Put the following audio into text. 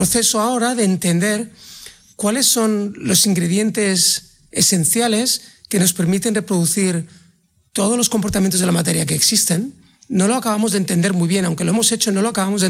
proceso ahora de entender cuáles son los ingredientes esenciales que nos permiten reproducir todos los comportamientos de la materia que existen. No lo acabamos de entender muy bien, aunque lo hemos hecho, no lo acabamos de